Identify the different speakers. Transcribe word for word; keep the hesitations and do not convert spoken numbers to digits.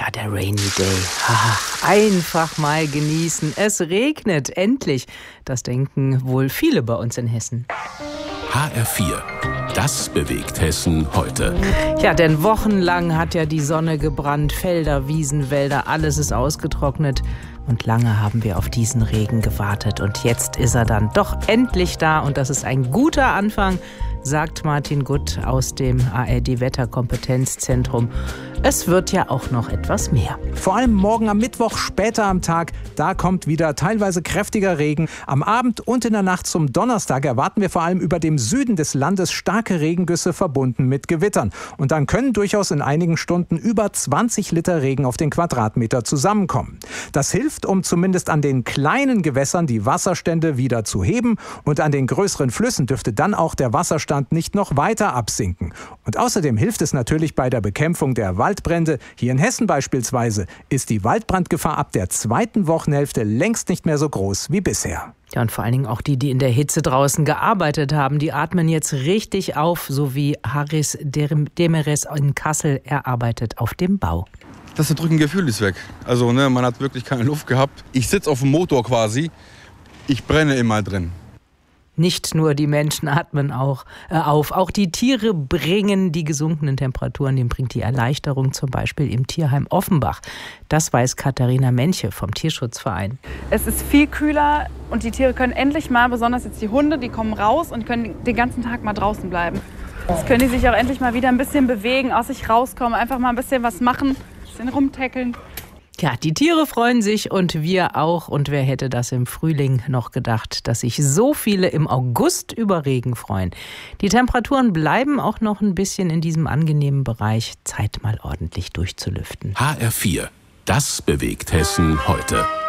Speaker 1: Ja, der Rainy Day. Ach, einfach mal genießen. Es regnet, endlich. Das denken wohl viele bei uns in Hessen.
Speaker 2: H R vier. Das bewegt Hessen heute.
Speaker 1: Ja, denn wochenlang hat ja die Sonne gebrannt. Felder, Wiesen, Wälder, alles ist ausgetrocknet. Und lange haben wir auf diesen Regen gewartet. Und jetzt ist er dann doch endlich da. Und das ist ein guter Anfang, sagt Martin Gutt aus dem A R D-Wetterkompetenzzentrum. Es wird ja auch noch etwas mehr.
Speaker 3: Vor allem morgen am Mittwoch, später am Tag, da kommt wieder teilweise kräftiger Regen. Am Abend und in der Nacht zum Donnerstag erwarten wir vor allem über dem Süden des Landes starke Regengüsse verbunden mit Gewittern. Und dann können durchaus in einigen Stunden über zwanzig Liter Regen auf den Quadratmeter zusammenkommen. Das hilft, um zumindest an den kleinen Gewässern die Wasserstände wieder zu heben. Und an den größeren Flüssen dürfte dann auch der Wasserstand nicht noch weiter absinken. Und außerdem hilft es natürlich bei der Bekämpfung der Waldbrände. Hier in Hessen beispielsweise ist die Waldbrandgefahr ab der zweiten Wochenhälfte längst nicht mehr so groß wie bisher.
Speaker 1: Ja, und vor allen Dingen auch die, die in der Hitze draußen gearbeitet haben, die atmen jetzt richtig auf, so wie Haris Demeres in Kassel. Er arbeitet auf dem Bau.
Speaker 4: Das drückende Gefühl ist weg. Also ne, man hat wirklich keine Luft gehabt. Ich sitze auf dem Motor quasi. Ich brenne immer drin.
Speaker 1: Nicht nur die Menschen atmen auch äh, auf, auch die Tiere bringen die gesunkenen Temperaturen, dem bringt die Erleichterung zum Beispiel im Tierheim Offenbach. Das weiß Katharina Menche vom Tierschutzverein.
Speaker 5: Es ist viel kühler und die Tiere können endlich mal, besonders jetzt die Hunde, die kommen raus und können den ganzen Tag mal draußen bleiben. Jetzt können die sich auch endlich mal wieder ein bisschen bewegen, aus sich rauskommen, einfach mal ein bisschen was machen, ein bisschen rumtackeln.
Speaker 1: Ja, die Tiere freuen sich und wir auch. Und wer hätte das im Frühling noch gedacht, dass sich so viele im August über Regen freuen. Die Temperaturen bleiben auch noch ein bisschen in diesem angenehmen Bereich. Zeit mal ordentlich durchzulüften.
Speaker 2: H R vier. Das bewegt Hessen heute.